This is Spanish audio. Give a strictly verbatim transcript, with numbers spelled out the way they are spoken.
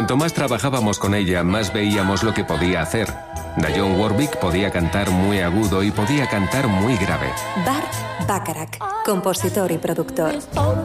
Cuanto más trabajábamos con ella, más veíamos lo que podía hacer. Dionne Warwick podía cantar muy agudo y podía cantar muy grave. Burt Bacharach, compositor y productor.